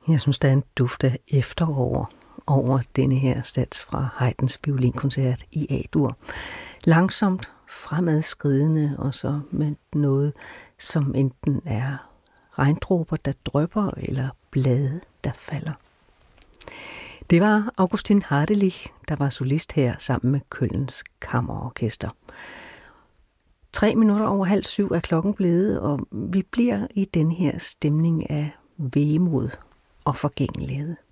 Jeg synes, der er en duft af efterår over denne her sats fra Haydns violinkoncert i A-dur. Langsomt fremadskridende, og så med noget, som enten er regndråber, der drypper, eller blade, der falder. Det var Augustin Hardelich, der var solist her sammen med Kölns Kammerorkester. 6:03 er klokken blevet, og vi bliver i den her stemning af vemod og forgængelighed.